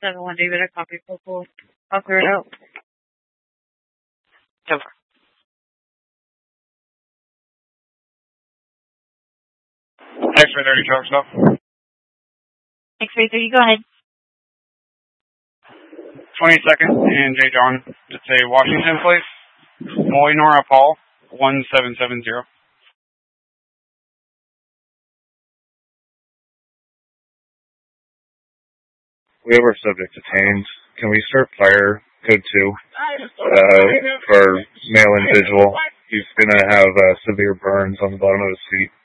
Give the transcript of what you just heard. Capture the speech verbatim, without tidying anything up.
seven one David, a copy for full. I'll clear it out. Over. X-ray thirty, truck stop. X-ray thirty, go ahead. twenty-second and J. John. It's a Washington place. Molinora Paul, one seven seven zero. We have our subject detained. Can we start fire code two uh, for male individual? He's going to have uh, severe burns on the bottom of his feet.